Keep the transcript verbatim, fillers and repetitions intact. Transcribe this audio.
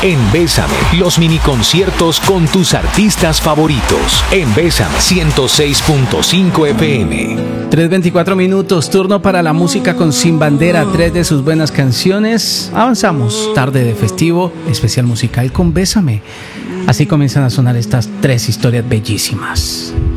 En Bésame, los mini conciertos con tus artistas favoritos. En Bésame ciento seis punto cinco F M. tres veinticuatro minutos, turno para la música con Sin Bandera, tres de sus buenas canciones. Avanzamos, tarde de festivo, especial musical con Bésame. Así comienzan a sonar estas tres historias bellísimas.